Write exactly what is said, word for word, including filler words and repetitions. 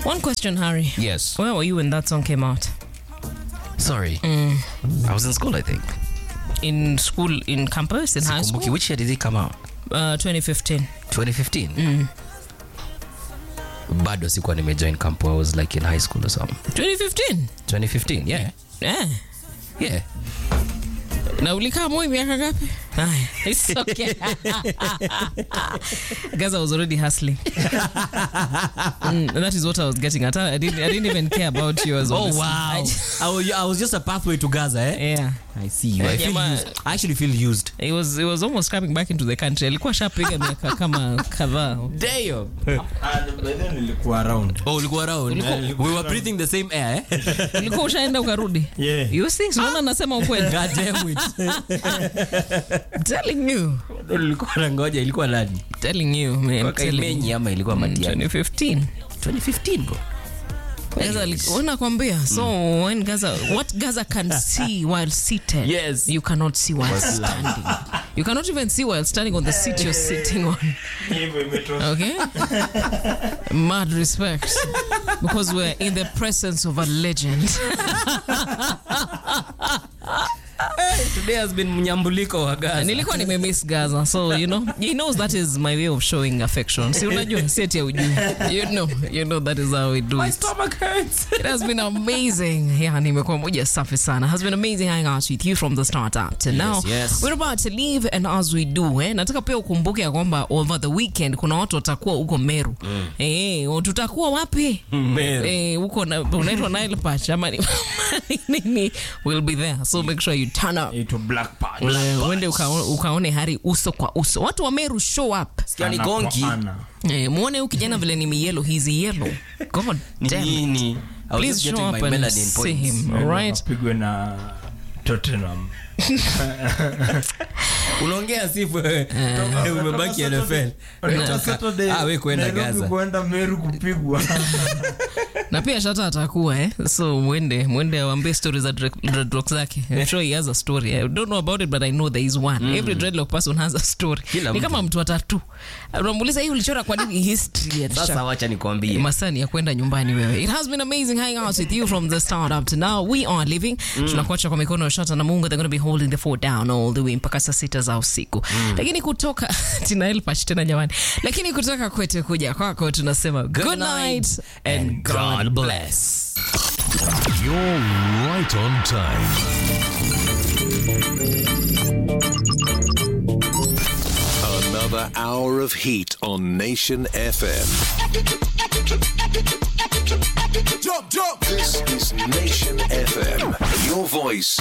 One question, Harry. Yes. Where were you when that song came out? Sorry. Mm. I was in school, I think. In school, in campus, in high school? Which year did it come out? Uh, twenty fifteen. twenty fifteen? Mm. Bado sikuwa nimejoin camp. I was like in high school or something. twenty fifteen? twenty fifteen, yeah. Yeah. Yeah. Na ulikaa moi miaka gapi? It's okay. Guys, I was already hustling. mm, that is what I was getting at. I didn't, I didn't even care about you as well. Oh, wow. I, just, I, was, I was just a pathway to Gaza, eh? Yeah. I see you. I, Yeah, feel man. used. I actually feel used. It was, it was almost coming back into the country. Alikuwa shapiga miaka kama kadhaa. Damn. And by then nilikuwa around. Oh, ulikuwa around. Ulikuwa- We were breathing the same air, eh? Ulikuwa ushaenda ukarudi? Yeah. You see? So ah. nasema ukweli. God damn it. Telling you. Ulikuwa na ngoja, ilikuwa nani? Telling you, man. Waka Telling imenyi you. ama ilikuwa Matiang'i? twenty fifteen. twenty fifteen, bro. Gaza wanakwambia. So when Gaza, what Gaza can see while seated, Yes. you cannot see while standing. You cannot even see while standing on the seat you're sitting on. Okay? Mad respect. Because we're in the presence of a legend. Today has been mnyambuliko wa Gaza. Nilikuwa nimemiss Gaza, so you know, he knows that is my way of showing affection. Si unajua, si eti ujui. You know, you know that is how we do My it. stomach hurts. It has been amazing. Yeah, nimekuwa moja safi sana. Has been amazing hanging out with you from the start up to now. yes. We're about to leave, and as we do, eh, nataka pia ukumbuke ya kwamba over the weekend kuna watu watakuwa huko Meru. Mm. Eh, tutakuwa wapi? Meru. Eh, huko na unaitwa Nile Patch ama ni nini? We'll be there. So make sure you turn up. Ito Black Patch. Uh, Wende ukaone, ukaone Hari uso kwa uso. Watu wa Meru show up. Sikia ni Ana kwa gongi. ana. Eh, muone huyu kijana vile ni yellow, he's yellow. God Ni damn. nini? I was Please just show getting up my and melanin see points. him, all right? Apigwe na Tottenham. Unaongea sifu wewe. Umebaki N F L. Unatoka Saturday, Ah, wewe kwenda Nairobi Gaza. kuenda Meru kupigwa. Na pia Shata atakuwa eh, so mwende mwende awambie story za dreadlock zake. I'm sure he has a story. I don't know about it, but I know there is one. Mm. Every dreadlock person has a story. Kila Ni mtu. kama mtu atatu. Unamuuliza hii ulichora kwa nini history ya Sasa wacha nikwambie. Masani ya kwenda nyumbani wewe. It has been amazing hanging out with you from the start up to now. We are living. Mm. Tunakuacha kwa mikono ya Shata na Mungu. They're going to be holding the fort down all the way mpaka saa sita za usiku. Mm. Lakini kutoka Tinael Patch tena jamani. Lakini kutoka kwetu kuja kwako tunasema good, good night and God bless. You're right on time. Another hour of heat on Nation F M. Jump, jump. This is Nation F M. Your voice,